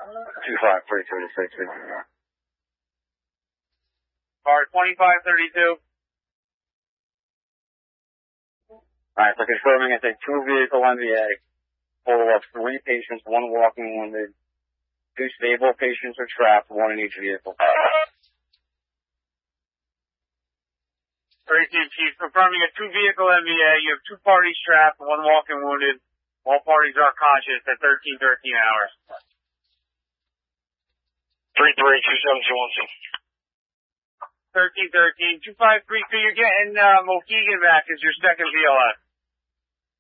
2532 to 6. Car 2532. Alright, so confirming it's a 2-vehicle MVA, total of 3 patients, 1 walking wounded, 2 stable patients are trapped, 1 in each vehicle. 13 Chief, confirming a 2-vehicle MVA. You have 2 parties trapped, 1 walking wounded. All parties are conscious at 1313 hours. 3327212. 1313, 2532, you're getting Mohegan back as your second VLS.